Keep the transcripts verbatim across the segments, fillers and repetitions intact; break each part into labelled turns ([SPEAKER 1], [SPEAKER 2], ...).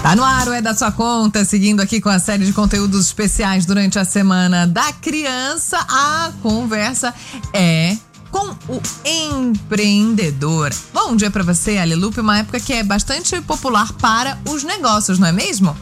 [SPEAKER 1] Tá no ar, é da sua conta, seguindo aqui com a série de conteúdos especiais durante a Semana da Criança. A conversa é com o empreendedor. Bom dia pra você, Alelupe, uma época que é bastante popular para os negócios, não é mesmo?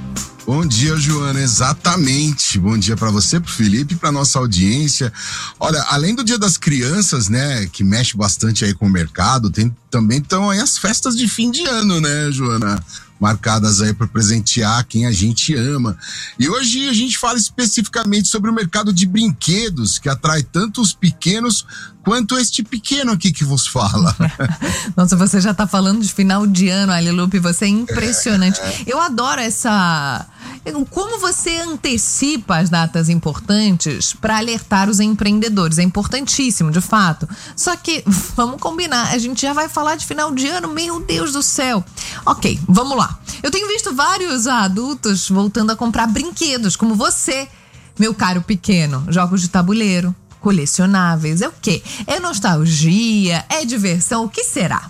[SPEAKER 2] Bom dia, Joana, exatamente. Bom dia para você, pro Felipe e para nossa audiência. Olha, além do Dia das Crianças, né, que mexe bastante aí com o mercado, tem, também estão aí as festas de fim de ano, né, Joana? Marcadas aí para presentear quem a gente ama. E hoje a gente fala especificamente sobre o mercado de brinquedos, que atrai tanto os pequenos quanto este pequeno aqui que vos fala.
[SPEAKER 1] Nossa, você já tá falando de final de ano, Alelupe, você é impressionante. É. Eu adoro essa... Como você antecipa as datas importantes para alertar os empreendedores. É importantíssimo, de fato. Só que, vamos combinar, a gente já vai falar de final de ano, meu Deus do céu. Ok, vamos lá. Eu tenho visto vários adultos voltando a comprar brinquedos, como você, meu caro pequeno. Jogos de tabuleiro, colecionáveis, é o quê? É nostalgia? É diversão? O que será?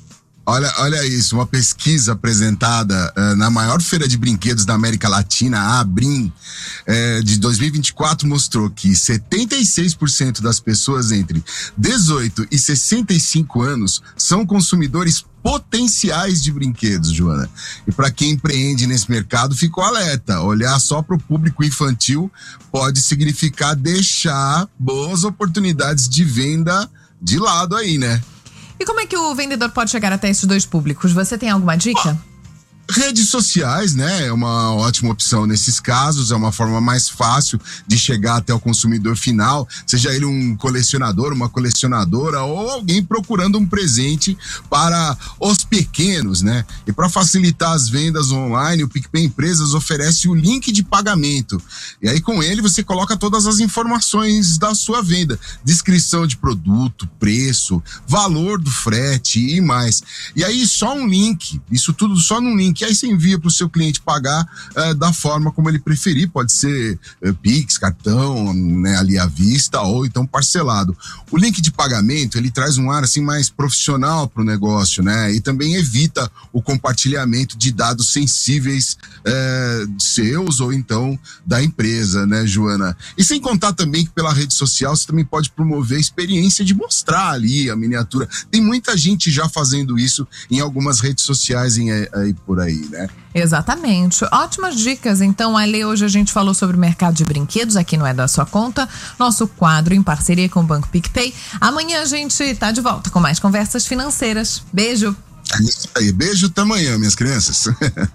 [SPEAKER 2] Olha, olha isso, uma pesquisa apresentada uh, na maior feira de brinquedos da América Latina, a Abrim, uh, de dois mil e vinte e quatro, mostrou que setenta e seis por cento das pessoas entre dezoito e sessenta e cinco anos são consumidores potenciais de brinquedos, Joana. E para quem empreende nesse mercado, ficou alerta. Olhar só para o público infantil pode significar deixar boas oportunidades de venda de lado aí, né?
[SPEAKER 1] E como é que o vendedor pode chegar até esses dois públicos? Você tem alguma dica?
[SPEAKER 2] Redes sociais, né? É uma ótima opção nesses casos, é uma forma mais fácil de chegar até o consumidor final, seja ele um colecionador, uma colecionadora ou alguém procurando um presente para os pequenos, né? E para facilitar as vendas online, o PicPay Empresas oferece o link de pagamento. E aí com ele você coloca todas as informações da sua venda, descrição de produto, preço, valor do frete e mais. E aí só um link, isso tudo só num link. Que aí você envia para o seu cliente pagar uh, da forma como ele preferir, pode ser uh, Pix, cartão, né, ali à vista ou então parcelado. O link de pagamento, ele traz um ar assim mais profissional para o negócio, né, e também evita o compartilhamento de dados sensíveis uh, seus ou então da empresa, né, Joana? E sem contar também que pela rede social você também pode promover a experiência de mostrar ali a miniatura. Tem muita gente já fazendo isso em algumas redes sociais em, aí por aí. Aí, né?
[SPEAKER 1] Exatamente. Ótimas dicas. Então, Ale, hoje a gente falou sobre o mercado de brinquedos, aqui não é da sua conta, nosso quadro em parceria com o Banco PicPay. Amanhã a gente tá de volta com mais conversas financeiras. Beijo.
[SPEAKER 2] É isso aí. Beijo, até amanhã, minhas crianças.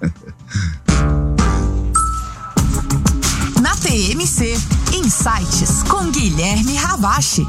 [SPEAKER 3] Na T M C, Insights com Guilherme Ravache.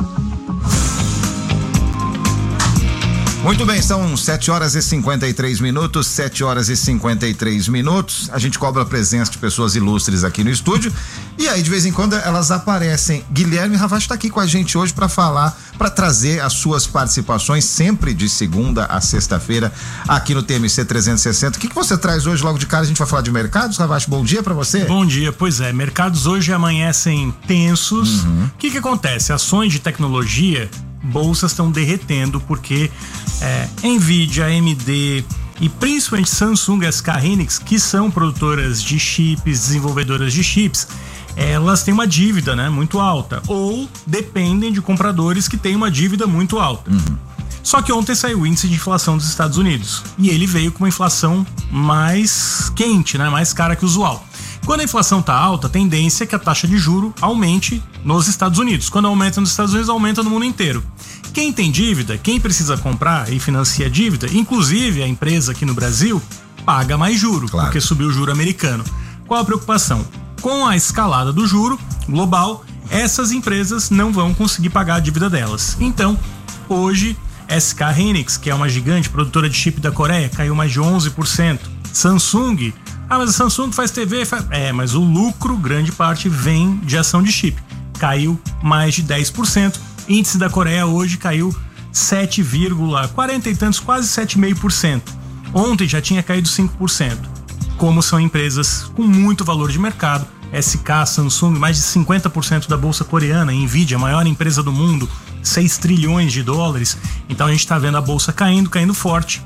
[SPEAKER 4] Muito bem, são sete horas e cinquenta e três minutos, sete horas e cinquenta e três minutos. A gente cobra a presença de pessoas ilustres aqui no estúdio e aí de vez em quando elas aparecem. Guilherme Ravache está aqui com a gente hoje para falar, para trazer as suas participações sempre de segunda a sexta-feira aqui no T M C trezentos e sessenta. O que que você traz hoje logo de cara? A gente vai falar de mercados, Ravache, bom dia para você.
[SPEAKER 5] Bom dia, pois é, mercados hoje amanhecem tensos.
[SPEAKER 4] Uhum.
[SPEAKER 5] O que que acontece? Ações de tecnologia, bolsas estão derretendo porque é, Nvidia, A M D e principalmente Samsung e S K Hynix, que são produtoras de chips, desenvolvedoras de chips, elas têm uma dívida, né, muito alta ou dependem de compradores que têm uma dívida muito alta.
[SPEAKER 4] Uhum.
[SPEAKER 5] Só que ontem saiu o índice de inflação dos Estados Unidos e ele veio com uma inflação mais quente, né, mais cara que o usual. Quando a inflação está alta, a tendência é que a taxa de juro aumente nos Estados Unidos. Quando aumenta nos Estados Unidos, aumenta no mundo inteiro. Quem tem dívida, quem precisa comprar e financia a dívida, inclusive a empresa aqui no Brasil, paga mais juro,
[SPEAKER 4] claro,
[SPEAKER 5] porque subiu o juro americano. Qual a preocupação? Com a escalada do juro global, essas empresas não vão conseguir pagar a dívida delas. Então, hoje, S K Hynix, que é uma gigante produtora de chip da Coreia, caiu mais de onze por cento. Samsung... Ah, mas a Samsung faz T V, faz... É, mas o lucro, grande parte, vem de ação de chip. Caiu mais de dez por cento. Índice da Coreia hoje caiu sete vírgula quarenta e tantos, quase sete vírgula cinco por cento. Ontem já tinha caído cinco por cento. Como são empresas com muito valor de mercado, S K, Samsung, mais de cinquenta por cento da bolsa coreana, Nvidia, a maior empresa do mundo, seis trilhões de dólares. Então a gente está vendo a bolsa caindo, caindo forte.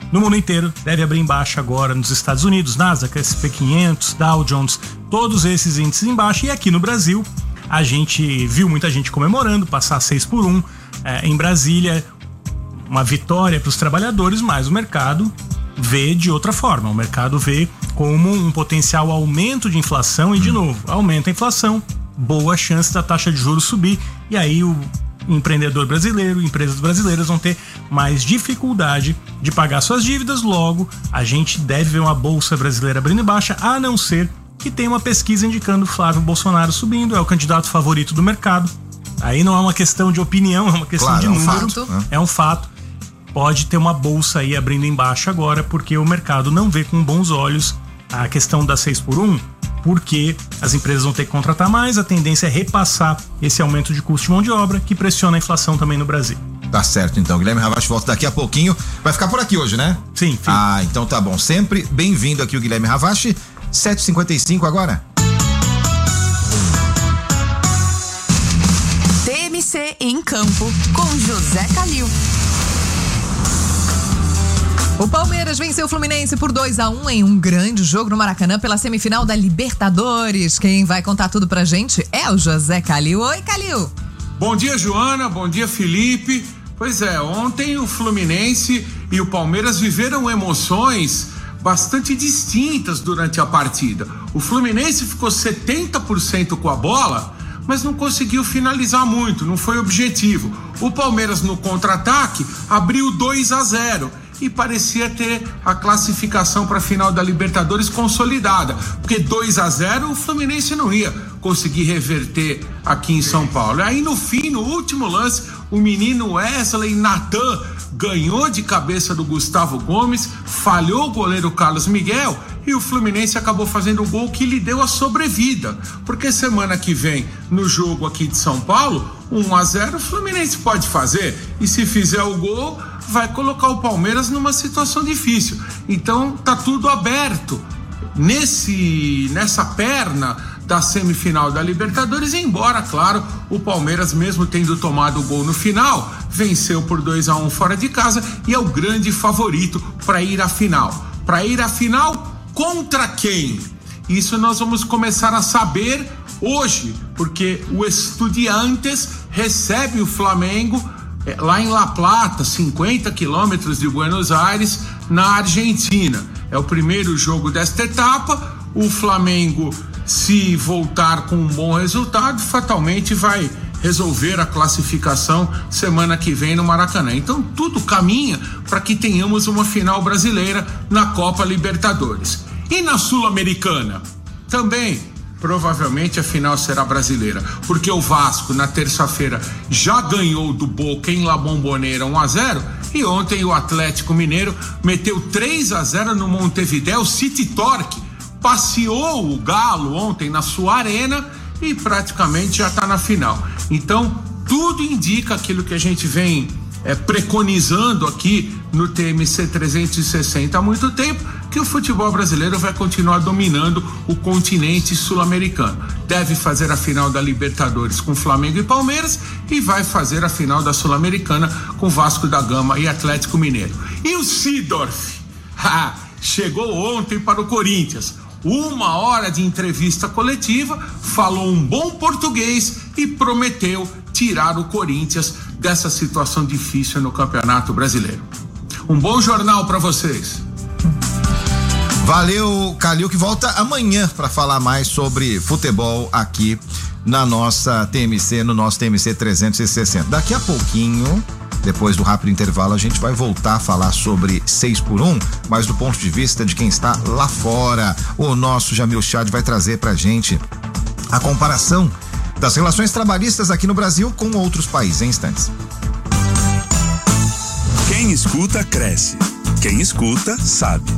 [SPEAKER 5] no mundo inteiro, deve abrir em baixa agora nos Estados Unidos, Nasdaq, S and P quinhentos, Dow Jones, todos esses índices em baixa. E aqui no Brasil, a gente viu muita gente comemorando, passar seis por um é, em Brasília, uma vitória para os trabalhadores, mas o mercado vê de outra forma. O mercado vê como um potencial aumento de inflação e, de novo, aumenta a inflação, boa chance da taxa de juros subir, e aí o empreendedor brasileiro, empresas brasileiras vão ter mais dificuldade de pagar suas dívidas. Logo, a gente deve ver uma bolsa brasileira abrindo em baixa, a não ser que tem uma pesquisa indicando Flávio Bolsonaro subindo, é o candidato favorito do mercado. Aí não é uma questão de opinião, é uma questão claro, de número, é um fato, né? É um fato. Pode ter uma bolsa aí abrindo em baixa agora, porque o mercado não vê com bons olhos a questão da seis por um, porque as empresas vão ter que contratar mais, a tendência é repassar esse aumento de custo de mão de obra, que pressiona a inflação também no Brasil.
[SPEAKER 4] Tá certo, então. Guilherme Ravache volta daqui a pouquinho. Vai ficar por aqui hoje, né?
[SPEAKER 5] Sim, sim.
[SPEAKER 4] Ah, então tá bom. Sempre bem-vindo aqui o Guilherme Ravache. sete e cinquenta e cinco agora.
[SPEAKER 3] T M C em campo com José Calil.
[SPEAKER 1] O Palmeiras venceu o Fluminense por dois a um em um grande jogo no Maracanã pela semifinal da Libertadores. Quem vai contar tudo pra gente é o José Calil. Oi, Calil.
[SPEAKER 6] Bom dia, Joana. Bom dia, Felipe. Pois é, ontem o Fluminense e o Palmeiras viveram emoções bastante distintas durante a partida. O Fluminense ficou setenta por cento com a bola, mas não conseguiu finalizar muito, não foi objetivo. O Palmeiras, no contra-ataque, abriu dois a zero e parecia ter a classificação para a final da Libertadores consolidada, porque dois a zero o Fluminense não ia conseguir reverter aqui em São Paulo. Aí no fim, no último lance, o menino Wesley Natan ganhou de cabeça do Gustavo Gomes, falhou o goleiro Carlos Miguel e o Fluminense acabou fazendo o gol que lhe deu a sobrevida, porque semana que vem, no jogo aqui de São Paulo, um a zero o Fluminense pode fazer, e se fizer o gol, vai colocar o Palmeiras numa situação difícil. Então tá tudo aberto nesse nessa perna da semifinal da Libertadores, embora, claro, o Palmeiras, mesmo tendo tomado o gol no final, venceu por dois a um fora de casa e é o grande favorito para ir à final. Para ir à final contra quem? Isso nós vamos começar a saber hoje, porque o Estudiantes recebe o Flamengo lá em La Plata, cinquenta quilômetros de Buenos Aires, na Argentina. É o primeiro jogo desta etapa. O Flamengo, se voltar com um bom resultado, fatalmente vai resolver a classificação semana que vem no Maracanã. Então tudo caminha para que tenhamos uma final brasileira na Copa Libertadores. E na Sul-Americana? Também, provavelmente a final será brasileira, porque o Vasco na terça-feira já ganhou do Boca em La Bombonera um a zero e ontem o Atlético Mineiro meteu três a zero no Montevidéu City Torque. Passeou o Galo ontem na sua arena e praticamente já está na final. Então, tudo indica aquilo que a gente vem é, preconizando aqui no T M C trezentos e sessenta há muito tempo, que o futebol brasileiro vai continuar dominando o continente sul-americano. Deve fazer a final da Libertadores com Flamengo e Palmeiras e vai fazer a final da Sul-Americana com Vasco da Gama e Atlético Mineiro. E o Seedorf? Ha, chegou ontem para o Corinthians. Uma hora de entrevista coletiva, falou um bom português e prometeu tirar o Corinthians dessa situação difícil no Campeonato Brasileiro. Um bom jornal para vocês.
[SPEAKER 4] Valeu, Calil, que volta amanhã para falar mais sobre futebol aqui na nossa T M C, no nosso T M C trezentos e sessenta. Daqui a pouquinho, depois do rápido intervalo, a gente vai voltar a falar sobre seis por um, mas do ponto de vista de quem está lá fora. O nosso Jamil Chad vai trazer pra gente a comparação das relações trabalhistas aqui no Brasil com outros países. Em instantes.
[SPEAKER 7] Quem escuta, cresce. Quem escuta, sabe.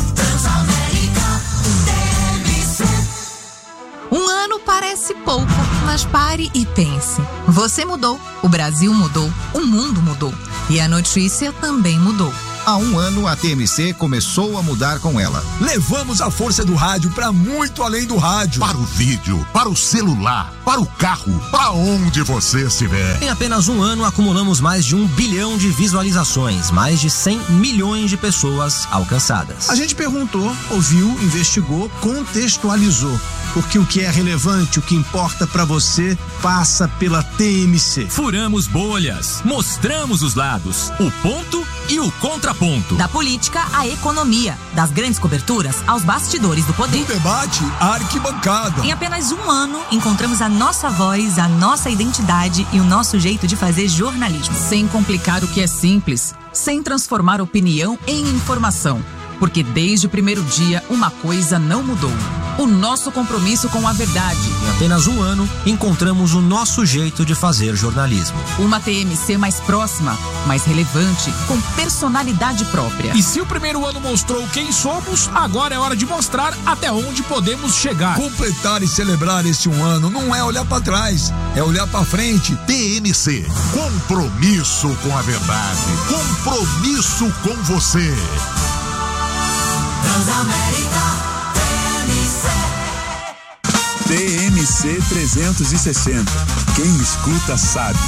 [SPEAKER 1] Um ano parece pouco, mas pare e pense. Você mudou, o Brasil mudou, o mundo mudou. E a notícia também mudou.
[SPEAKER 4] Há um ano, a T M C começou a mudar com ela.
[SPEAKER 8] Levamos a força do rádio para muito além do rádio.
[SPEAKER 9] Para o vídeo, para o celular, para o carro, para onde você estiver.
[SPEAKER 10] Em apenas um ano, acumulamos mais de um bilhão de visualizações, mais de cem milhões de pessoas alcançadas.
[SPEAKER 8] A gente perguntou, ouviu, investigou, contextualizou. Porque o que é relevante, o que importa para você, passa pela T M C.
[SPEAKER 11] Furamos bolhas, mostramos os lados, o ponto e o contraponto.
[SPEAKER 3] Da política à economia, das grandes coberturas aos bastidores do poder.
[SPEAKER 8] Do debate à arquibancada.
[SPEAKER 3] Em apenas um ano, encontramos a nossa voz, a nossa identidade e o nosso jeito de fazer jornalismo.
[SPEAKER 12] Sem complicar o que é simples, sem transformar opinião em informação. Porque desde o primeiro dia, uma coisa não mudou. O nosso compromisso com a verdade.
[SPEAKER 10] Em apenas um ano, encontramos o nosso jeito de fazer jornalismo.
[SPEAKER 12] Uma T M C mais próxima, mais relevante, com personalidade própria.
[SPEAKER 11] E se o primeiro ano mostrou quem somos, agora é hora de mostrar até onde podemos chegar.
[SPEAKER 8] Completar e celebrar esse um ano não é olhar para trás, é olhar para frente.
[SPEAKER 9] T M C, compromisso com a verdade, compromisso com você.
[SPEAKER 3] Transamérica
[SPEAKER 7] T M C trezentos e sessenta. Quem escuta sabe.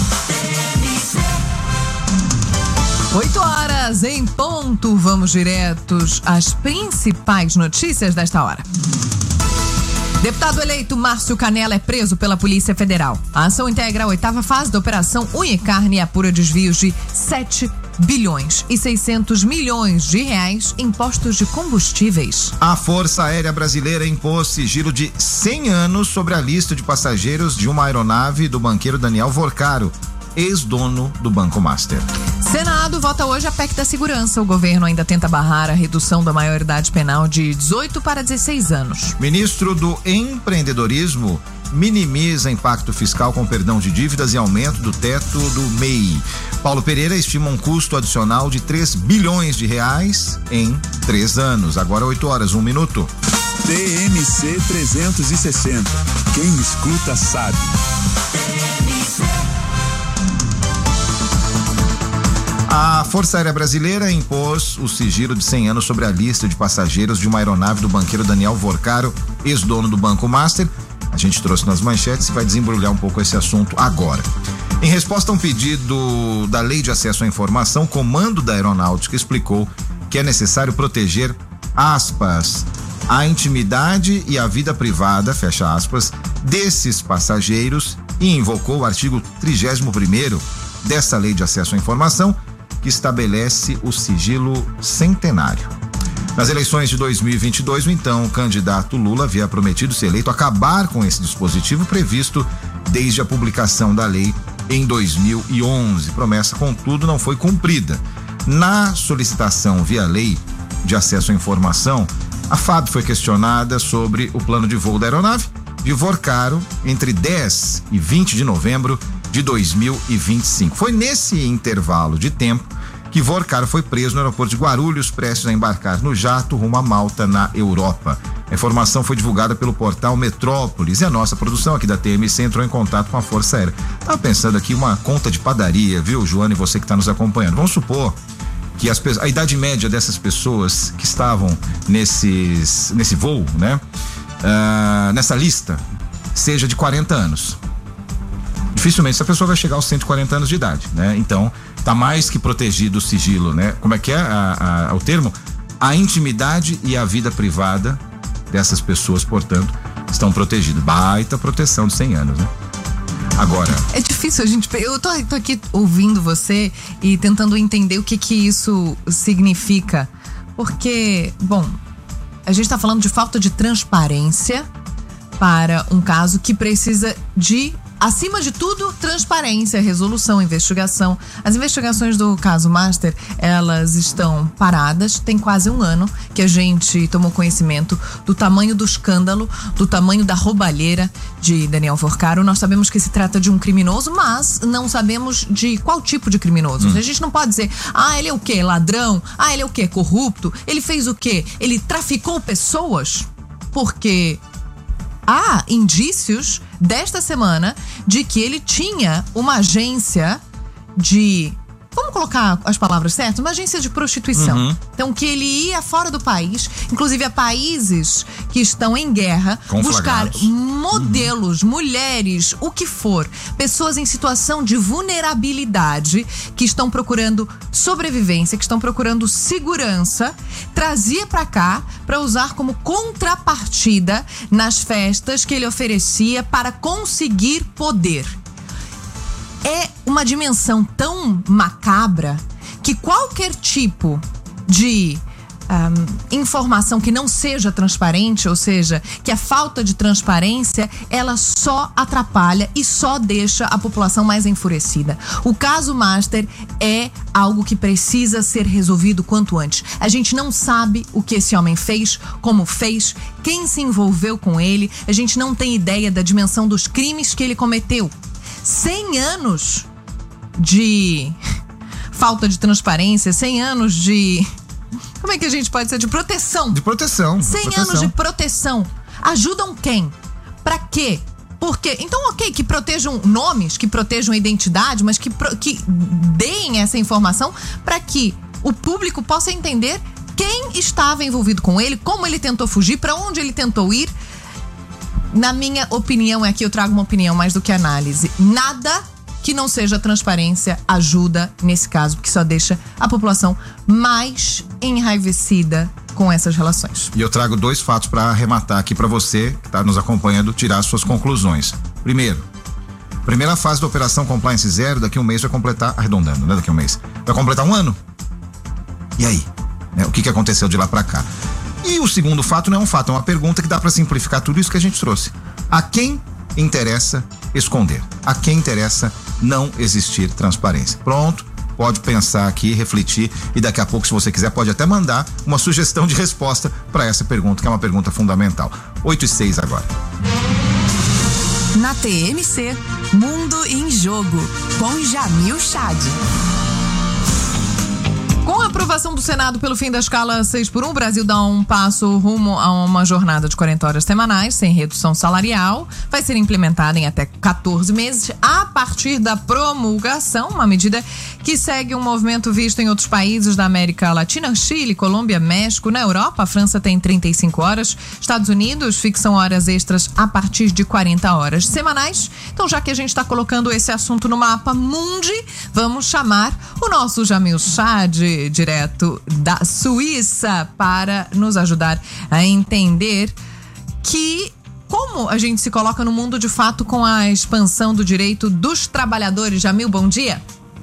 [SPEAKER 1] Oito horas em ponto. Vamos diretos às principais notícias desta hora. Deputado eleito Márcio Canela é preso pela Polícia Federal. A ação integra a oitava fase da Operação Unha e Carne e apura desvios de sete bilhões e seiscentos milhões de reais em postos de combustíveis.
[SPEAKER 4] A Força Aérea Brasileira impôs sigilo de cem anos sobre a lista de passageiros de uma aeronave do banqueiro Daniel Vorcaro, ex-dono do Banco Master.
[SPEAKER 1] Senado vota hoje a P E C da Segurança. O governo ainda tenta barrar a redução da maioridade penal de dezoito para dezesseis anos.
[SPEAKER 4] Ministro do Empreendedorismo minimiza impacto fiscal com perdão de dívidas e aumento do teto do M E I. Paulo Pereira estima um custo adicional de três bilhões de reais em três anos. Agora oito horas, um minuto.
[SPEAKER 7] T M C trezentos e sessenta. Quem escuta sabe.
[SPEAKER 4] A Força Aérea Brasileira impôs o sigilo de cem anos sobre a lista de passageiros de uma aeronave do banqueiro Daniel Vorcaro, ex-dono do Banco Master. A gente trouxe nas manchetes e vai desembrulhar um pouco esse assunto agora. Em resposta a um pedido da Lei de Acesso à Informação, o Comando da Aeronáutica explicou que é necessário proteger, aspas, a intimidade e a vida privada, fecha aspas, desses passageiros e invocou o artigo trigésimo primeiro dessa Lei de Acesso à Informação, que estabelece o sigilo centenário. Nas eleições de dois mil e vinte e dois, o então candidato Lula havia prometido, se eleito, acabar com esse dispositivo previsto desde a publicação da lei em dois mil e onze. Promessa, contudo, não foi cumprida. Na solicitação via Lei de Acesso à Informação, a F A B foi questionada sobre o plano de voo da aeronave de Vorcaro entre dez e vinte de novembro de dois mil e vinte e cinco. Foi nesse intervalo de tempo que Vorcaro foi preso no aeroporto de Guarulhos, prestes a embarcar no jato rumo a Malta, na Europa. A informação foi divulgada pelo portal Metrópolis e a nossa produção aqui da T M C entrou em contato com a Força Aérea. Tava pensando aqui uma conta de padaria, viu, Joana, e você que está nos acompanhando. Vamos supor que as, a idade média dessas pessoas que estavam nesses, nesse voo, né, uh, nessa lista, seja de quarenta anos. Dificilmente essa pessoa vai chegar aos cento e quarenta anos de idade, né? Então, tá mais que protegido o sigilo, né? Como é que é a, a, o termo? A intimidade e a vida privada dessas pessoas, portanto, estão protegidos. Baita proteção de cem anos, né? Agora...
[SPEAKER 1] É difícil a gente... Eu tô, tô aqui ouvindo você e tentando entender o que que isso significa. Porque, bom, a gente tá falando de falta de transparência para um caso que precisa de... Acima de tudo, transparência, resolução, investigação. As investigações do caso Master, elas estão paradas. Tem quase um ano que a gente tomou conhecimento do tamanho do escândalo, do tamanho da roubalheira de Daniel Vorcaro. Nós sabemos que se trata de um criminoso, mas não sabemos de qual tipo de criminoso. Hum. A gente não pode dizer, ah, ele é o quê? Ladrão? Ah, ele é o quê? Corrupto? Ele fez o quê? Ele traficou pessoas? Porque... há indícios desta semana de que ele tinha uma agência de vamos colocar as palavras certas, uma agência de prostituição.
[SPEAKER 4] Uhum.
[SPEAKER 1] Então, que ele ia fora do país, inclusive a países que estão em guerra, buscar modelos, uhum. mulheres, o que for, pessoas em situação de vulnerabilidade, que estão procurando sobrevivência, que estão procurando segurança, trazia pra cá pra usar como contrapartida nas festas que ele oferecia para conseguir poder. É uma dimensão tão macabra que qualquer tipo de um, informação que não seja transparente, ou seja, que a falta de transparência, ela só atrapalha e só deixa a população mais enfurecida. O caso Master é algo que precisa ser resolvido quanto antes. A gente não sabe o que esse homem fez, como fez, quem se envolveu com ele, a gente não tem ideia da dimensão dos crimes que ele cometeu. cem anos de falta de transparência, cem anos de... Como é que a gente pode dizer? De proteção.
[SPEAKER 4] De proteção.
[SPEAKER 1] cem
[SPEAKER 4] proteção.
[SPEAKER 1] anos de proteção. Ajudam quem? Pra quê? Por quê? Então, ok, que protejam nomes, que protejam identidade, mas que, pro, que deem essa informação para que o público possa entender quem estava envolvido com ele, como ele tentou fugir, para onde ele tentou ir. Na minha opinião, aqui eu trago uma opinião mais do que análise. Nada que não seja transparência ajuda nesse caso, porque só deixa a população mais enraivecida com essas relações.
[SPEAKER 4] E eu trago dois fatos para arrematar aqui para você que está nos acompanhando tirar as suas conclusões. Primeiro, primeira fase da Operação Compliance Zero, daqui a um mês vai completar, arredondando, né? Daqui a um mês, vai completar um ano. E aí? Né? O que, que aconteceu de lá para cá? E o segundo fato não é um fato, é uma pergunta que dá para simplificar tudo isso que a gente trouxe. A quem interessa esconder? A quem interessa não existir transparência? Pronto, pode pensar aqui, refletir e daqui a pouco, se você quiser, pode até mandar uma sugestão de resposta para essa pergunta, que é uma pergunta fundamental. oito e seis agora.
[SPEAKER 3] Na T M C, Mundo em Jogo, com Jamil Chad.
[SPEAKER 1] Com a aprovação do Senado pelo fim da escala seis por um, o Brasil dá um passo rumo a uma jornada de quarenta horas semanais, sem redução salarial. Vai ser implementada em até quatorze meses, a partir da promulgação, uma medida que segue um movimento visto em outros países da América Latina, Chile, Colômbia, México. Na Europa, a França tem trinta e cinco horas, Estados Unidos fixam horas extras a partir de quarenta horas semanais. Então, já que a gente está colocando esse assunto no mapa mundi, vamos chamar o nosso Jamil Chad, direto da Suíça, para nos ajudar a entender que como a gente se coloca no mundo de fato com a expansão do direito dos trabalhadores. Jamil, bom dia.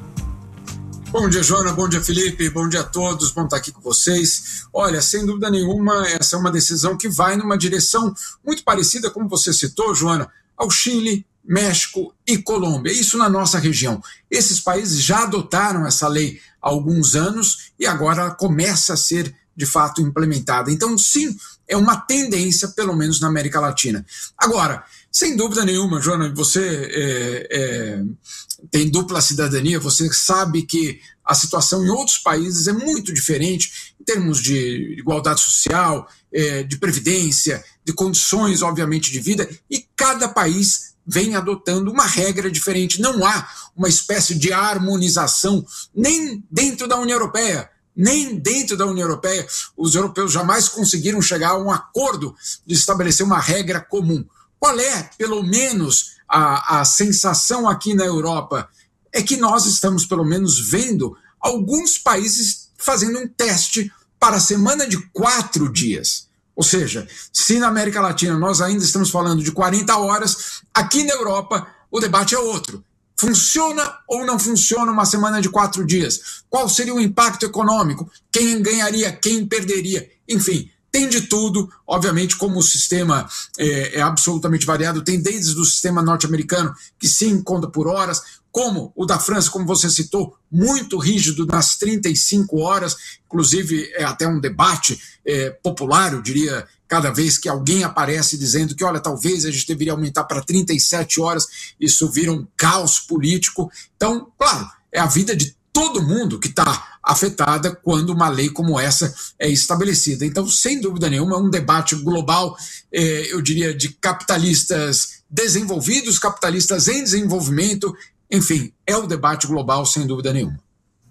[SPEAKER 13] Bom dia, Joana, bom dia, Felipe, bom dia a todos, bom estar aqui com vocês. Olha, sem dúvida nenhuma, essa é uma decisão que vai numa direção muito parecida, como você citou, Joana, ao Chile, México e Colômbia, isso na nossa região. Esses países já adotaram essa lei há alguns anos e agora ela começa a ser, de fato, implementada. Então, sim, é uma tendência, pelo menos na América Latina. Agora, sem dúvida nenhuma, Joana, você é, é, tem dupla cidadania, você sabe que a situação em outros países é muito diferente em termos de igualdade social, é, de previdência, de condições, obviamente, de vida, e cada país vem adotando uma regra diferente. Não há uma espécie de harmonização nem dentro da União Europeia, nem dentro da União Europeia. Os europeus jamais conseguiram chegar a um acordo de estabelecer uma regra comum. Qual é, pelo menos, a, a sensação aqui na Europa? É que nós estamos, pelo menos, vendo alguns países fazendo um teste para a semana de quatro dias. Ou seja, se na América Latina nós ainda estamos falando de quarenta horas, aqui na Europa o debate é outro. Funciona ou não funciona uma semana de quatro dias? Qual seria o impacto econômico? Quem ganharia, quem perderia? Enfim, tem de tudo. Obviamente, como o sistema é, é absolutamente variado, tem desde o sistema norte-americano, que sim, conta por horas, como o da França, como você citou, muito rígido nas trinta e cinco horas, inclusive é até um debate é, popular, eu diria, cada vez que alguém aparece dizendo que, olha, talvez a gente deveria aumentar para trinta e sete horas, isso vira um caos político. Então, claro, é a vida de todo mundo que está afetada quando uma lei como essa é estabelecida. Então, sem dúvida nenhuma, é um debate global, é, eu diria, de capitalistas desenvolvidos, capitalistas em desenvolvimento. Enfim, é o debate global, sem dúvida nenhuma.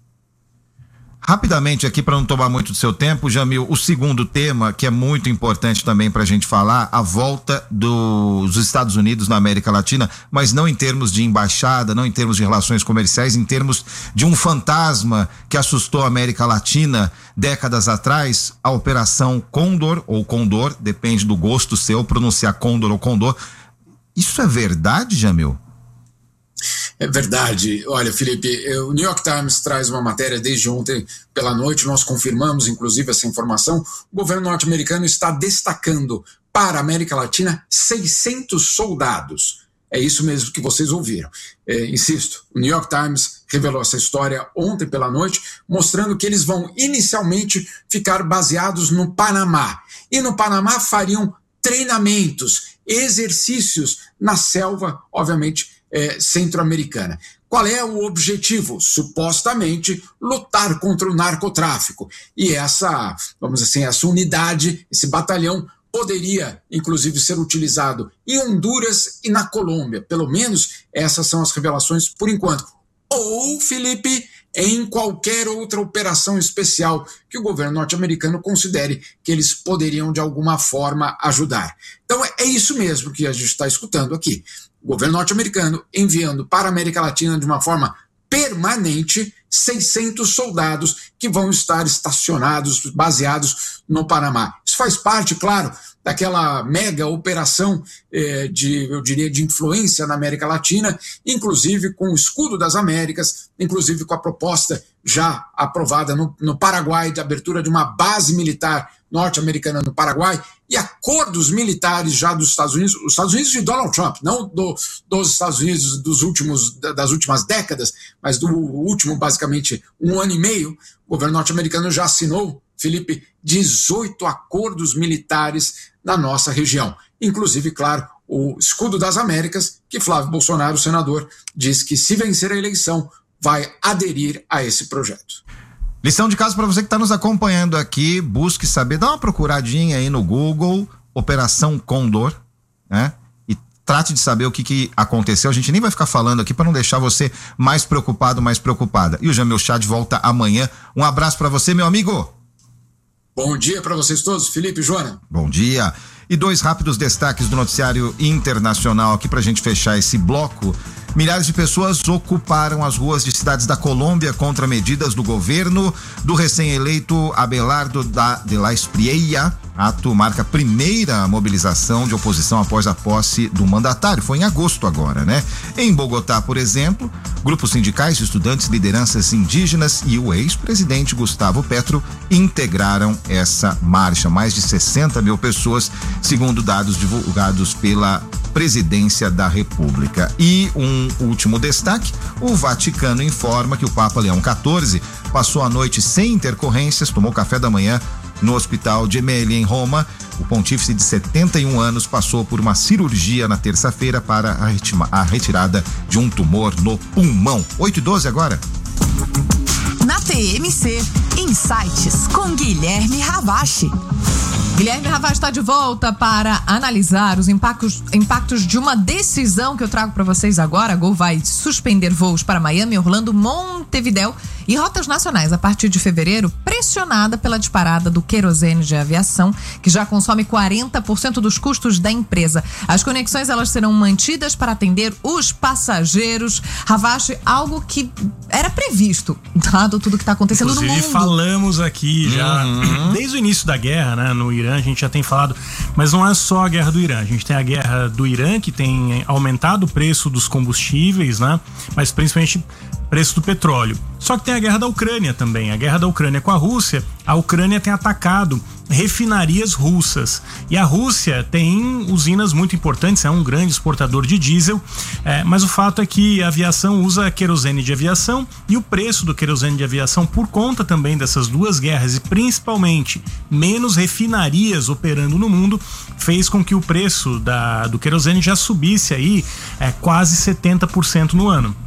[SPEAKER 4] Rapidamente aqui, para não tomar muito do seu tempo, Jamil, o segundo tema, que é muito importante também para a gente falar, a volta dos Estados Unidos na América Latina, mas não em termos de embaixada, não em termos de relações comerciais, em termos de um fantasma que assustou a América Latina décadas atrás, a Operação Condor, ou Condor, depende do gosto seu, pronunciar Condor ou Condor. Isso é verdade, Jamil?
[SPEAKER 13] É verdade. Olha, Felipe, o New York Times traz uma matéria desde ontem pela noite, nós confirmamos inclusive essa informação. O governo norte-americano está destacando para a América Latina seiscentos soldados. É isso mesmo que vocês ouviram. É, insisto, o New York Times revelou essa história ontem pela noite, mostrando que eles vão inicialmente ficar baseados no Panamá. E no Panamá fariam treinamentos, exercícios na selva, obviamente, É, centro-americana. Qual é o objetivo? Supostamente lutar contra o narcotráfico. E essa, vamos dizer assim, essa unidade, esse batalhão poderia, inclusive, ser utilizado em Honduras e na Colômbia. Pelo menos essas são as revelações por enquanto. Ou, Felipe, em qualquer outra operação especial que o governo norte-americano considere que eles poderiam, de alguma forma, ajudar. Então, é isso mesmo que a gente está escutando aqui. O governo norte-americano enviando para a América Latina de uma forma permanente seiscentos soldados que vão estar estacionados, baseados no Panamá. Isso faz parte, claro, daquela mega operação eh, de, eu diria, de influência na América Latina, inclusive com o Escudo das Américas, inclusive com a proposta já aprovada no, no Paraguai de abertura de uma base militar norte-americana no Paraguai e acordos militares já dos Estados Unidos, os Estados Unidos de Donald Trump, não do, dos Estados Unidos dos últimos, das últimas décadas, mas do último, basicamente, um ano e meio. O governo norte-americano já assinou, Felipe, dezoito acordos militares na nossa região. Inclusive, claro, o Escudo das Américas, que Flávio Bolsonaro, o senador, diz que se vencer a eleição, vai aderir a esse projeto.
[SPEAKER 4] Lição de casa para você que está nos acompanhando aqui, busque saber, dá uma procuradinha aí no Google, Operação Condor, né? E trate de saber o que, que aconteceu. A gente nem vai ficar falando aqui para não deixar você mais preocupado, mais preocupada. E o Jamil Chad volta amanhã. Um abraço para você, meu amigo.
[SPEAKER 13] Bom dia para vocês todos, Felipe e Joana.
[SPEAKER 4] Bom dia. E dois rápidos destaques do noticiário internacional aqui pra gente fechar esse bloco. Milhares de pessoas ocuparam as ruas de cidades da Colômbia contra medidas do governo do recém-eleito Abelardo da de la Espriella. Ato marca a primeira mobilização de oposição após a posse do mandatário. Foi em agosto agora, né? Em Bogotá, por exemplo, grupos sindicais, estudantes, lideranças indígenas e o ex-presidente Gustavo Petro integraram essa marcha. Mais de sessenta mil pessoas, segundo dados divulgados pela Presidência da República. E um último destaque: o Vaticano informa que o Papa Leão quatorze passou a noite sem intercorrências, tomou café da manhã no Hospital Gemelli, em Roma. O pontífice de setenta e um anos passou por uma cirurgia na terça-feira para a, retima, a retirada de um tumor no pulmão. oito e doze agora.
[SPEAKER 12] Na T M C, Insights com Guilherme Ravache.
[SPEAKER 1] Guilherme Ravache está de volta para analisar os impactos, impactos de uma decisão que eu trago para vocês agora. A Gol vai suspender voos para Miami, Orlando, Montevidéu e rotas nacionais a partir de fevereiro, pressionada pela disparada do querosene de aviação, que já consome quarenta por cento dos custos da empresa. As conexões elas serão mantidas para atender os passageiros. Ravache, algo que era previsto, dado tudo que está acontecendo
[SPEAKER 5] Inclusive,
[SPEAKER 1] no mundo.
[SPEAKER 5] Falamos aqui já, uhum. desde o início da guerra, né, no Irã, a gente já tem falado, mas não é só a guerra do Irã. A gente tem a guerra do Irã, que tem aumentado o preço dos combustíveis, né, mas principalmente preço do petróleo. Só que tem a guerra da Ucrânia também. A guerra da Ucrânia com a Rússia. A Ucrânia tem atacado refinarias russas. E a Rússia tem usinas muito importantes, é um grande exportador de diesel. É, mas o fato é que a aviação usa querosene de aviação e o preço do querosene de aviação, por conta também dessas duas guerras e principalmente menos refinarias operando no mundo, fez com que o preço da, do querosene já subisse aí é, quase setenta por cento no ano.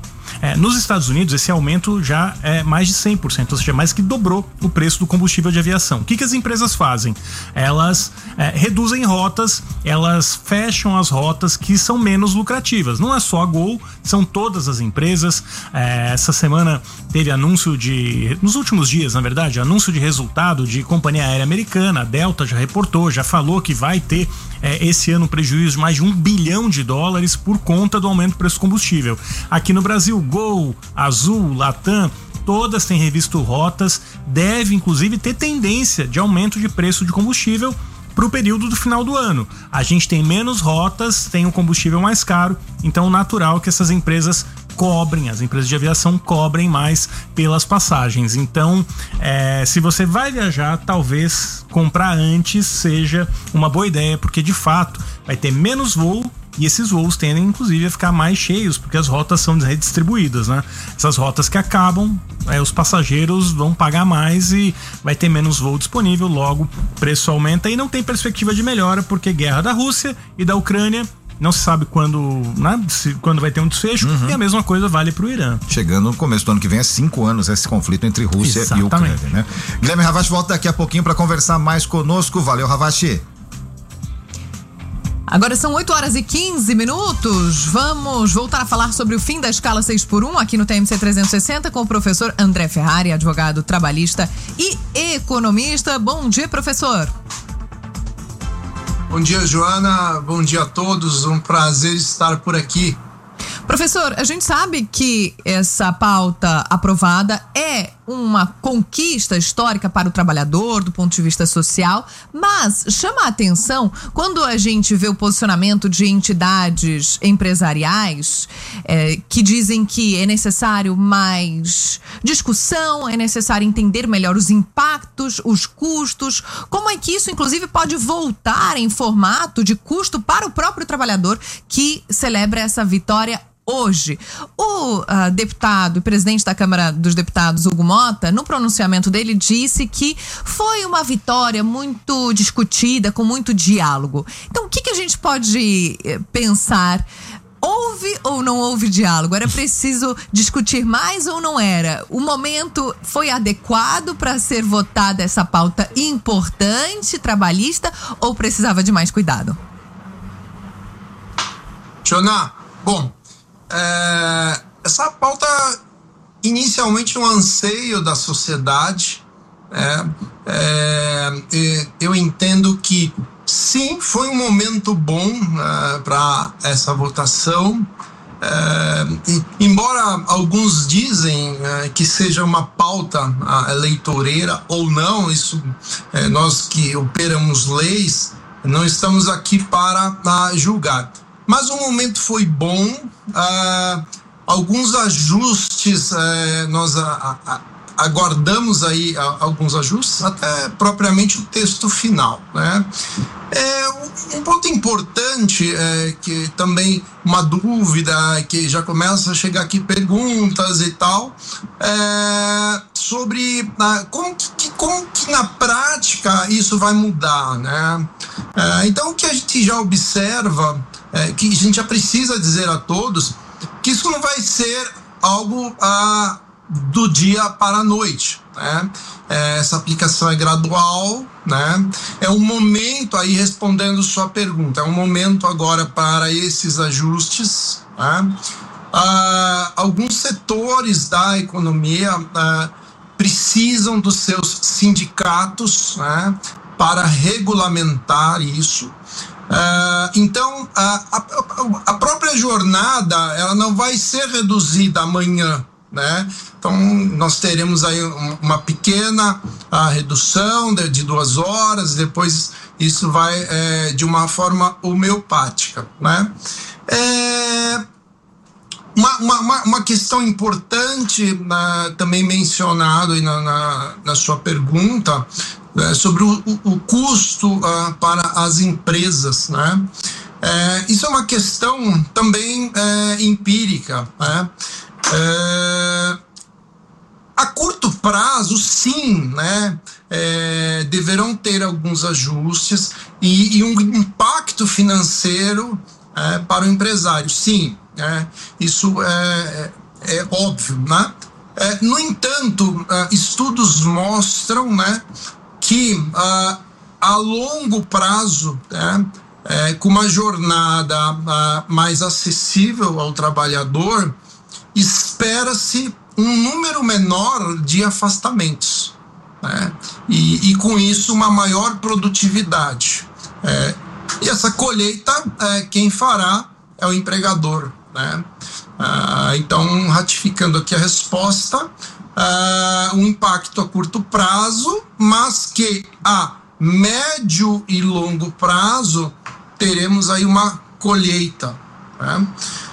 [SPEAKER 5] É, nos Estados Unidos, esse aumento já é mais de cem por cento, ou seja, mais que dobrou o preço do combustível de aviação. O que, que as empresas fazem? Elas é, reduzem rotas, elas fecham as rotas que são menos lucrativas. Não é só a Gol, são todas as empresas. É, essa semana teve anúncio de, nos últimos dias, na verdade, anúncio de resultado de companhia aérea americana. A Delta já reportou, já falou que vai ter é, esse ano um prejuízo de mais de um bilhão de dólares por conta do aumento do preço do combustível. Aqui no Brasil, Gol, Azul, Latam, todas têm revisto rotas, deve inclusive ter tendência de aumento de preço de combustível para o período do final do ano. A gente tem menos rotas, tem o combustível mais caro, então natural que essas empresas cobrem, as empresas de aviação cobrem mais pelas passagens. Então, é, se você vai viajar, talvez comprar antes seja uma boa ideia, porque de fato vai ter menos voo. E esses voos tendem, inclusive, a ficar mais cheios, porque as rotas são redistribuídas, né? Essas rotas que acabam, é, os passageiros vão pagar mais e vai ter menos voo disponível, logo o preço aumenta e não tem perspectiva de melhora, porque guerra da Rússia e da Ucrânia, não se sabe quando, né, se, quando vai ter um desfecho, uhum. E a mesma coisa vale para o Irã.
[SPEAKER 4] Chegando no começo do ano que vem, é cinco anos esse conflito entre Rússia Exatamente. e Ucrânia, né? Guilherme Ravache volta daqui a pouquinho para conversar mais conosco. Valeu, Ravache.
[SPEAKER 1] Agora são oito horas e quinze minutos. Vamos voltar a falar sobre o fim da escala seis por um aqui no T M C trezentos e sessenta com o professor André Ferrari, advogado trabalhista e economista. Bom dia, professor.
[SPEAKER 14] Bom dia, Joana. Bom dia a todos. Um prazer estar por aqui.
[SPEAKER 1] Professor, a gente sabe que essa pauta aprovada é uma conquista histórica para o trabalhador do ponto de vista social, mas chama a atenção quando a gente vê o posicionamento de entidades empresariais é, que dizem que é necessário mais discussão, é necessário entender melhor os impactos, os custos, como é que isso inclusive pode voltar em formato de custo para o próprio trabalhador que celebra essa vitória hoje. O uh, deputado e presidente da Câmara dos Deputados, Hugo Mota, no pronunciamento dele disse que foi uma vitória muito discutida, com muito diálogo. Então, o que, que a gente pode pensar? Houve ou não houve diálogo? Era preciso discutir mais ou não era? O momento foi adequado para ser votada essa pauta importante, trabalhista, ou precisava de mais cuidado?
[SPEAKER 14] Joana, bom, É, essa pauta inicialmente um anseio da sociedade. É, é, eu entendo que sim, foi um momento bom é, para essa votação. É, e, embora alguns dizem é, que seja uma pauta a, eleitoreira ou não, isso é, nós que operamos leis não estamos aqui para a, julgar. Mas o momento foi bom, uh, alguns ajustes, uh, nós a, a, aguardamos aí a, alguns ajustes, até propriamente o texto final, né? É, um ponto importante, é, que também uma dúvida, que já começa a chegar aqui perguntas e tal, é, sobre uh, como, que, como que na prática isso vai mudar, né? É, então o que a gente já observa, É, que a gente já precisa dizer a todos que isso não vai ser algo ah, do dia para a noite, né? É, essa aplicação é gradual, né? É um momento, aí respondendo sua pergunta, é um momento agora para esses ajustes, né? Ah, alguns setores da economia ah, precisam dos seus sindicatos, né, para regulamentar isso. Uh, então a, a, a própria jornada ela não vai ser reduzida amanhã, né? Então nós teremos aí uma pequena a redução de, de duas horas, depois isso vai é, de uma forma homeopática, né? É, uma, uma, uma questão importante, uh, também mencionado aí na, na, na sua pergunta, É, sobre o, o, o custo uh, para as empresas, né? É, isso é uma questão também é, empírica, né? É, a curto prazo, sim, né? É, deverão ter alguns ajustes e, e um impacto financeiro é, para o empresário, sim. É, isso é, é óbvio, né? É, no entanto, uh, estudos mostram, né, que uh, a longo prazo, né, é, com uma jornada uh, mais acessível ao trabalhador, espera-se um número menor de afastamentos, né? E, e com isso uma maior produtividade. É, e essa colheita, é, quem fará é o empregador, né? Ah, então, ratificando aqui a resposta, ah, um impacto a curto prazo, mas que a médio e longo prazo teremos aí uma colheita, né?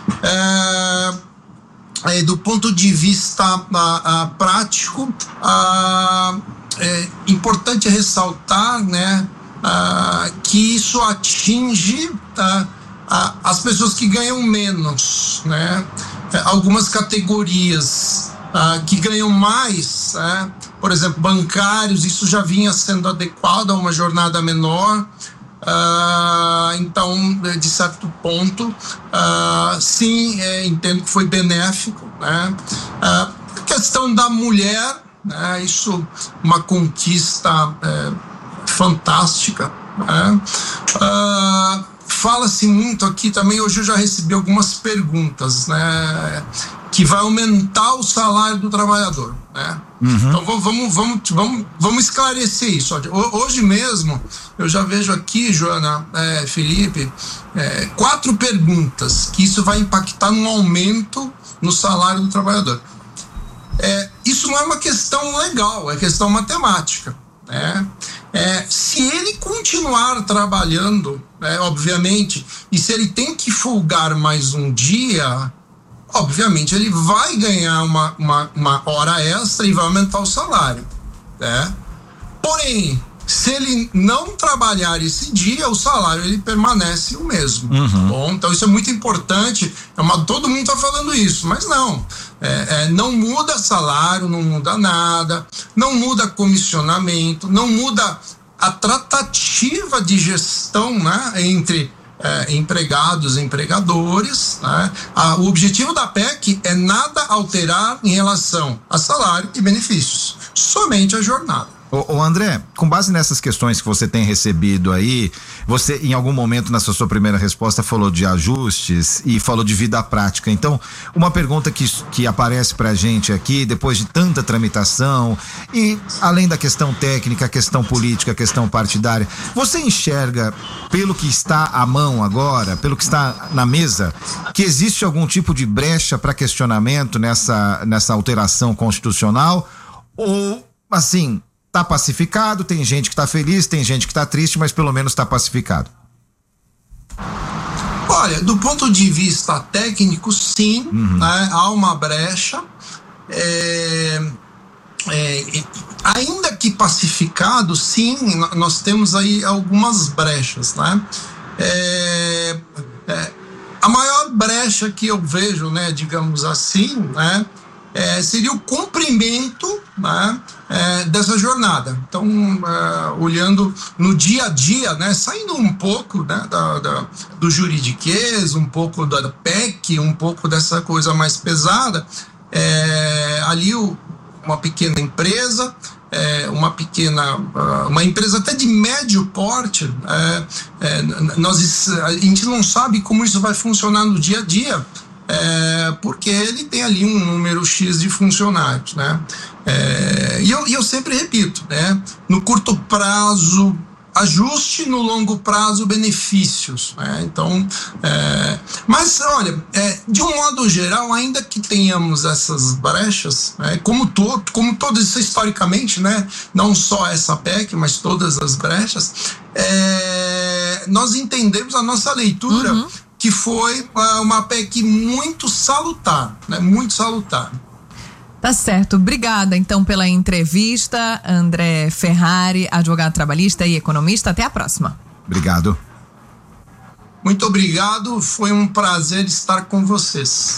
[SPEAKER 14] É, é, do ponto de vista ah, ah, prático, ah, é importante ressaltar, né, ah, que isso atinge ah, as pessoas que ganham menos, né? Algumas categorias uh, que ganham mais, né? Por exemplo, bancários, isso já vinha sendo adequado a uma jornada menor. Uh, então, de certo ponto, uh, sim, é, entendo que foi benéfico, né? Uh, a questão da mulher, né? Isso uma conquista é, fantástica, né? Uh, Fala-se muito aqui também, hoje eu já recebi algumas perguntas, né, que vai aumentar o salário do trabalhador, né? Uhum. Então vamos, vamos, vamos, vamos esclarecer isso. Hoje mesmo eu já vejo aqui, Joana, é, Felipe, é, quatro perguntas que isso vai impactar num aumento no salário do trabalhador. É, isso não é uma questão legal, é questão matemática, né? É, se ele continuar trabalhando, né, obviamente, e se ele tem que folgar mais um dia, obviamente ele vai ganhar uma, uma, uma hora extra e vai aumentar o salário, né? Porém, se ele não trabalhar esse dia, o salário ele permanece o mesmo. Uhum. Bom, então isso é muito importante. É uma, todo mundo está falando isso, mas não. É, é, não muda salário, não muda nada, não muda comissionamento, não muda a tratativa de gestão, né, entre é, empregados e empregadores, né? A, o objetivo da P E C é nada alterar em relação a salário e benefícios, somente a jornada.
[SPEAKER 4] Ô, ô André, com base nessas questões que você tem recebido aí, você em algum momento nessa sua primeira resposta falou de ajustes e falou de vida prática. Então, uma pergunta que, que aparece pra gente aqui, depois de tanta tramitação e além da questão técnica, a questão política, a questão partidária, você enxerga, pelo que está à mão agora, pelo que está na mesa, que existe algum tipo de brecha para questionamento nessa, nessa alteração constitucional? Ou, assim, tá pacificado, tem gente que tá feliz, tem gente que tá triste, mas pelo menos tá pacificado?
[SPEAKER 14] Olha, do ponto de vista técnico, sim, uhum. né, há uma brecha. É, é, ainda que pacificado, sim, nós temos aí algumas brechas, né? É, é, a maior brecha que eu vejo, né, digamos assim, né, É, seria o cumprimento, né, é, dessa jornada. Então, é, olhando no dia a dia, né, saindo um pouco, né, da, da, do juridiquês, um pouco da P E C, um pouco dessa coisa mais pesada, é, ali o, uma pequena empresa, é, uma pequena, uma empresa até de médio porte, é, é, nós, a gente não sabe como isso vai funcionar no dia a dia, É, porque ele tem ali um número X de funcionários, né? É, e, eu, e eu sempre repito, né? No curto prazo, ajuste, no longo prazo, benefícios, né? Então, é, mas olha, é, de um modo geral, ainda que tenhamos essas brechas, né, como, to, como todas historicamente, né? Não só essa P E C, mas todas as brechas, é, nós entendemos a nossa leitura, uhum. que foi uma P E C muito salutar, né? Muito salutar.
[SPEAKER 1] Tá certo. Obrigada, então, pela entrevista, André Ferrari, advogado trabalhista e economista. Até a próxima.
[SPEAKER 4] Obrigado.
[SPEAKER 14] Muito obrigado. Foi um prazer estar com vocês.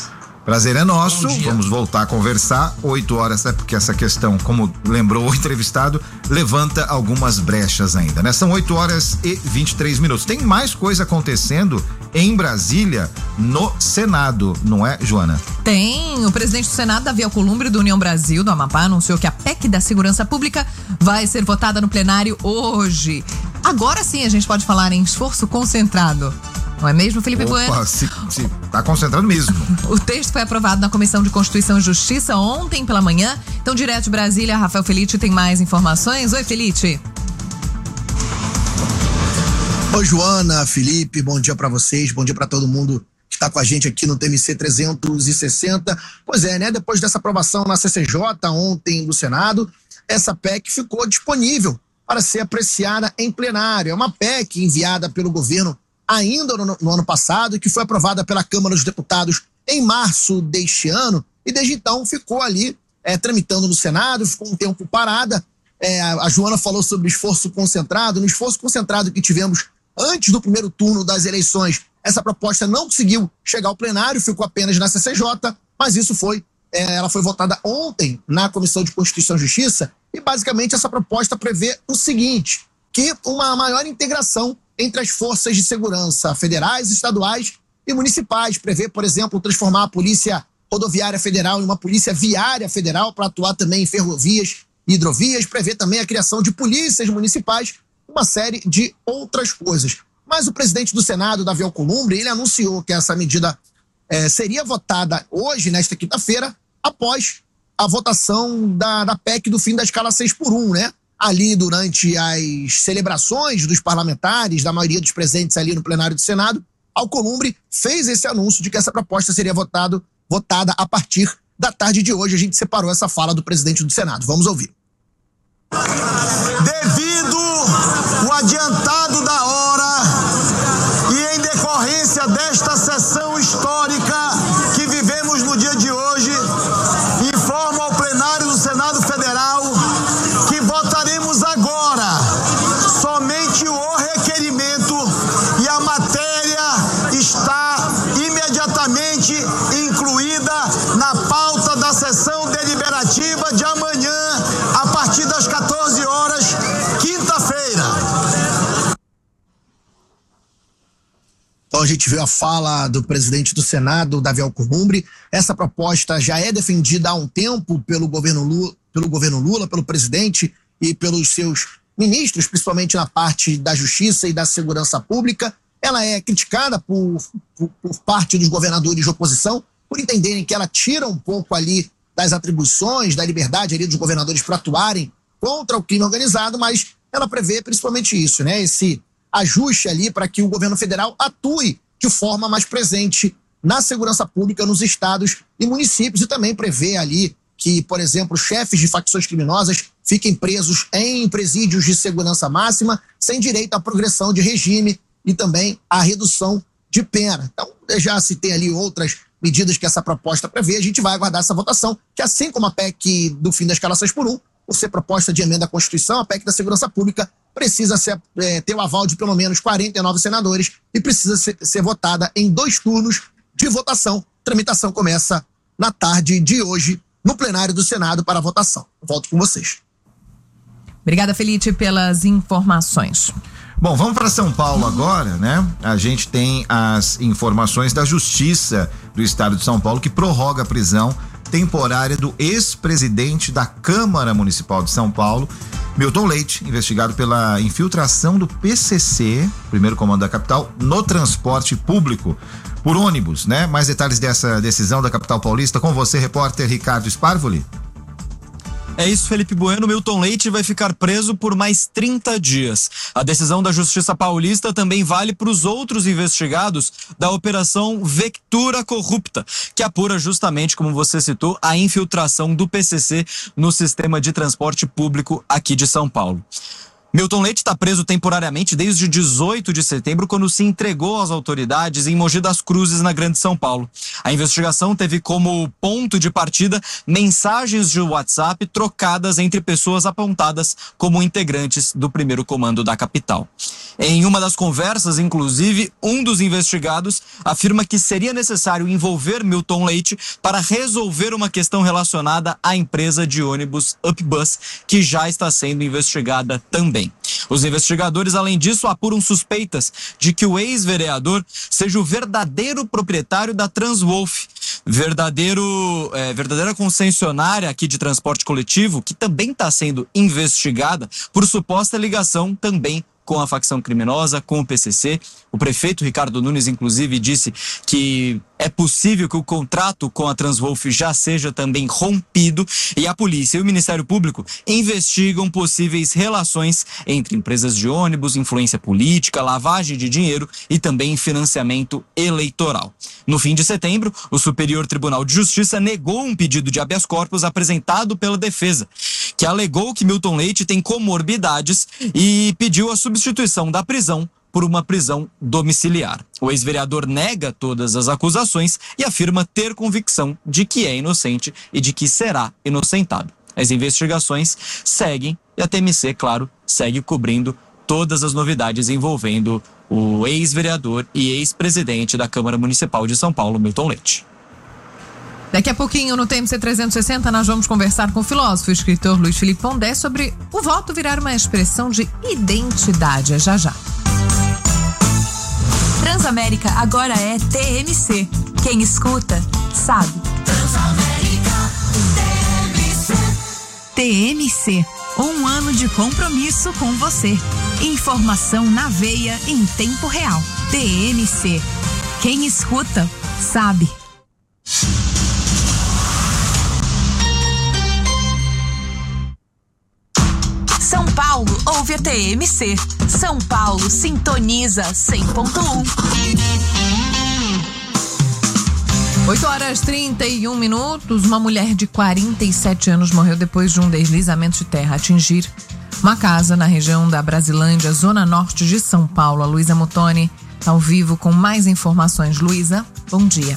[SPEAKER 4] Prazer é nosso, vamos voltar a conversar, oito horas, é porque essa questão, como lembrou o entrevistado, levanta algumas brechas ainda, né? São oito horas e vinte e três minutos. Tem mais coisa acontecendo em Brasília, no Senado, não é, Joana?
[SPEAKER 1] Tem. O presidente do Senado, Davi Alcolumbre, do União Brasil, do Amapá, anunciou que a P E C da Segurança Pública vai ser votada no plenário hoje. Agora sim a gente pode falar em esforço concentrado. Não é mesmo, Felipe
[SPEAKER 4] Opa,
[SPEAKER 1] Bueno?
[SPEAKER 4] Se, se tá concentrado mesmo.
[SPEAKER 1] O texto foi aprovado na Comissão de Constituição e Justiça ontem pela manhã. Então, direto de Brasília, Rafael Felitti tem mais informações. Oi, Felitti.
[SPEAKER 15] Oi, Joana, Felipe, bom dia pra vocês, bom dia pra todo mundo que tá com a gente aqui no T M C trezentos e sessenta. Pois é, né, depois dessa aprovação na C C J ontem do Senado, essa P E C ficou disponível para ser apreciada em plenário. É uma P E C enviada pelo governo ainda no, no ano passado, que foi aprovada pela Câmara dos Deputados em março deste ano, e desde então ficou ali é, tramitando no Senado, ficou um tempo parada. É, a Joana falou sobre esforço concentrado. No esforço concentrado que tivemos antes do primeiro turno das eleições, essa proposta não conseguiu chegar ao plenário, ficou apenas na C C J, mas isso foi, é, ela foi votada ontem na Comissão de Constituição e Justiça, e basicamente essa proposta prevê o seguinte, que uma maior integração entre as forças de segurança federais, estaduais e municipais. Prevê, por exemplo, transformar a Polícia Rodoviária Federal em uma Polícia Viária Federal para atuar também em ferrovias e hidrovias. Prevê também a criação de polícias municipais, uma série de outras coisas. Mas o presidente do Senado, Davi Alcolumbre, ele anunciou que essa medida eh, seria votada hoje, nesta quinta-feira, após a votação da, da P E C do fim da escala seis por um, né? Ali durante as celebrações dos parlamentares, da maioria dos presentes ali no plenário do Senado, Alcolumbre fez esse anúncio de que essa proposta seria votado, votada a partir da tarde de hoje. A gente separou essa fala do presidente do Senado. Vamos ouvir.
[SPEAKER 16] Devido o adiantado da hora e em decorrência desta sessão histórica que vivemos no dia de hoje, informo ao plenário do Senado Federal que votaremos agora somente o requerimento e a matéria está imediatamente incluída na pauta da sessão deliberativa de amanhã, a partir das quatorze horas, quinta-feira.
[SPEAKER 15] Então a gente viu a fala do presidente do Senado, Davi Alcolumbre. Essa proposta já é defendida há um tempo pelo governo Lula, pelo governo Lula, pelo presidente e pelos seus ministros, principalmente na parte da Justiça e da Segurança Pública. Ela é criticada por, por, por parte dos governadores de oposição, por entenderem que ela tira um pouco ali das atribuições, da liberdade ali dos governadores para atuarem contra o crime organizado, mas ela prevê principalmente isso, né? Esse ajuste ali para que o governo federal atue de forma mais presente na segurança pública nos estados e municípios, e também prevê ali que, por exemplo, chefes de facções criminosas fiquem presos em presídios de segurança máxima, sem direito à progressão de regime e também à redução de pena. Então, já se tem ali outras medidas que essa proposta prevê, a gente vai aguardar essa votação, que assim como a P E C do fim da escala seis por um, por ser proposta de emenda à Constituição, a P E C da Segurança Pública precisa ser, é, ter o aval de pelo menos quarenta e nove senadores e precisa ser, ser votada em dois turnos de votação. A tramitação começa na tarde de hoje no plenário do Senado para a votação. Volto com vocês.
[SPEAKER 1] Obrigada, Felipe, pelas informações.
[SPEAKER 4] Bom, vamos para São Paulo agora, né? A gente tem as informações da Justiça do Estado de São Paulo que prorroga a prisão temporária do ex-presidente da Câmara Municipal de São Paulo, Milton Leite, investigado pela infiltração do P C C, primeiro comando da capital, no transporte público por ônibus, né? Mais detalhes dessa decisão da capital paulista com você, repórter Ricardo Sparvoli.
[SPEAKER 17] É isso, Felipe Bueno. Milton Leite vai ficar preso por mais trinta dias. A decisão da Justiça Paulista também vale para os outros investigados da Operação Vectura Corrupta, que apura justamente, como você citou, a infiltração do P C C no sistema de transporte público aqui de São Paulo. Milton Leite está preso temporariamente desde dezoito de setembro, quando se entregou às autoridades em Mogi das Cruzes, na Grande São Paulo. A investigação teve como ponto de partida mensagens de WhatsApp trocadas entre pessoas apontadas como integrantes do primeiro comando da capital. Em uma das conversas, inclusive, um dos investigados afirma que seria necessário envolver Milton Leite para resolver uma questão relacionada à empresa de ônibus Upbus, que já está sendo investigada também. Os investigadores, além disso, apuram suspeitas de que o ex-vereador seja o verdadeiro proprietário da Transwolf, verdadeiro, é, verdadeira concessionária aqui de transporte coletivo, que também está sendo investigada por suposta ligação também com a facção criminosa, com o P C C. O prefeito Ricardo Nunes, inclusive, disse que é possível que o contrato com a Transwolf já seja também rompido, e a polícia e o Ministério Público investigam possíveis relações entre empresas de ônibus, influência política, lavagem de dinheiro e também financiamento eleitoral. No fim de setembro, o Superior Tribunal de Justiça negou um pedido de habeas corpus apresentado pela defesa, que alegou que Milton Leite tem comorbidades e pediu a substituição da prisão por uma prisão domiciliar. O ex-vereador nega todas as acusações e afirma ter convicção de que é inocente e de que será inocentado. As investigações seguem e a T M C, claro, segue cobrindo todas as novidades envolvendo o ex-vereador e ex-presidente da Câmara Municipal de São Paulo, Milton Leite.
[SPEAKER 1] Daqui a pouquinho, no T M C trezentos e sessenta, nós vamos conversar com o filósofo e escritor Luiz Felipe Pondé sobre o voto virar uma expressão de identidade. É já já.
[SPEAKER 3] Transamérica agora é T M C. Quem escuta, sabe. Transamérica, T M C. T M C, um ano de compromisso com você. Informação na veia em tempo real. T M C. Quem escuta, sabe. São Paulo ouve a T M C. São Paulo sintoniza cem ponto um.
[SPEAKER 1] oito horas e trinta e um minutos. Uma mulher de quarenta e sete anos morreu depois de um deslizamento de terra atingir uma casa na região da Brasilândia, zona norte de São Paulo. A Luísa Mutoni está ao vivo com mais informações. Luísa, bom dia.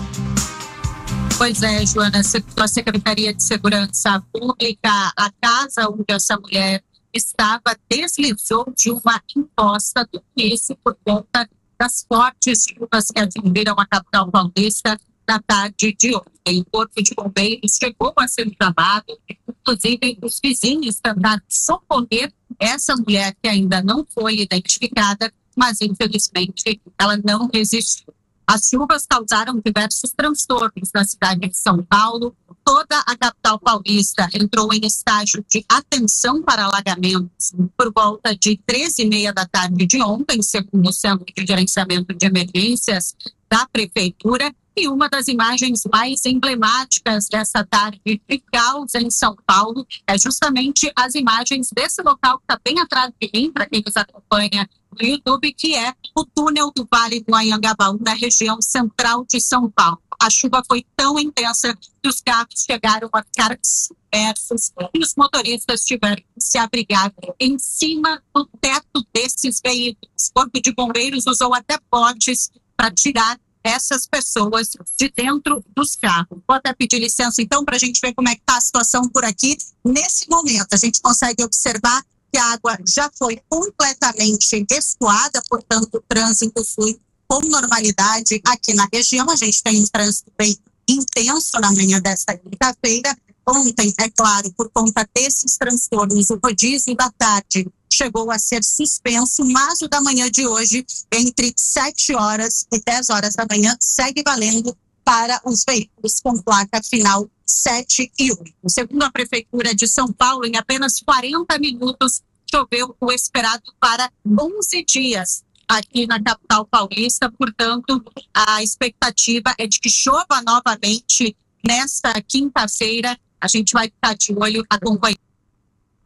[SPEAKER 18] Pois é, Joana, a Secretaria de Segurança Pública, a casa onde essa mulher estava deslizou de uma encosta do início por conta das fortes chuvas que atingiram a capital paulista na tarde de ontem. O Corpo de Bombeiros chegou a ser chamado, inclusive os vizinhos tentaram socorrer essa mulher que ainda não foi identificada, mas infelizmente ela não resistiu. As chuvas causaram diversos transtornos na cidade de São Paulo. Toda a capital paulista entrou em estágio de atenção para alagamentos por volta de treze e meia da tarde de ontem, segundo o Centro de Gerenciamento de Emergências da Prefeitura. E uma das imagens mais emblemáticas dessa tarde de caos em São Paulo é justamente as imagens desse local que está bem atrás de mim, para quem nos acompanha no YouTube, que é o túnel do Vale do Anhangabaú, na região central de São Paulo. A chuva foi tão intensa que os carros chegaram a ficar submersos e os motoristas tiveram que se abrigar em cima do teto desses veículos. O Corpo de Bombeiros usou até botes para tirar essas pessoas de dentro dos carros. Vou até pedir licença, então, para a gente ver como é que está a situação por aqui. Nesse momento, a gente consegue observar que a água já foi completamente escoada, portanto, o trânsito flui com normalidade aqui na região. A gente tem um trânsito bem intenso na manhã desta quinta-feira. Ontem, é claro, por conta desses transtornos, o rodízio da tarde chegou a ser suspenso, mas o da manhã de hoje, entre sete horas e dez horas da manhã, segue valendo para os veículos com placa final sete e oito. Segundo a Prefeitura de São Paulo, em apenas quarenta minutos, choveu o esperado para onze dias aqui na capital paulista. Portanto, a expectativa é de que chova novamente nesta quinta-feira. A gente vai ficar de olho acompanhando